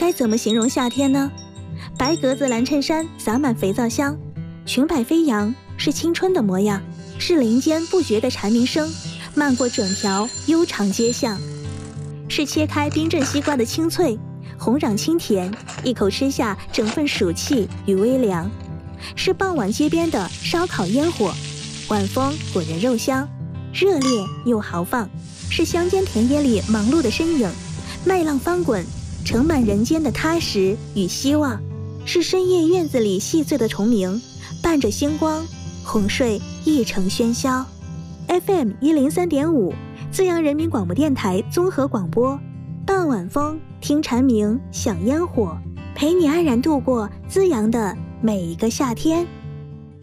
该怎么形容夏天呢？白格子蓝衬衫洒满肥皂香，裙摆飞扬，是青春的模样，是林间不绝的蝉鸣声，漫过整条悠长街巷，是切开冰镇西瓜的清脆，红壤清甜，一口吃下整份暑气与微凉，是傍晚街边的烧烤烟火，晚风裹人肉香，热烈又豪放，是乡间田野里忙碌的身影，麦浪翻滚，盛满人间的踏实与希望，是深夜院子里细碎的虫鸣，伴着星光，哄睡一城喧嚣。 FM 103.5，资阳人民广播电台综合广播，傍晚风，听蝉鸣，享烟火，陪你安然度过资阳的每一个夏天。